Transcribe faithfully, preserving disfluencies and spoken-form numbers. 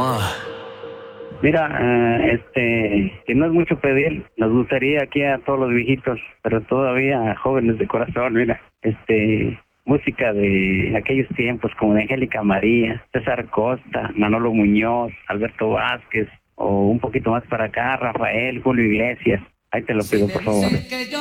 Mira, eh, este, que no es mucho pedir, nos gustaría aquí a todos los viejitos, pero todavía jóvenes de corazón, mira, este, música de aquellos tiempos como de Angélica María, César Costa, Manolo Muñoz, Alberto Vázquez, o un poquito más para acá, Rafael, Julio Iglesias. Ahí te lo pido, por favor.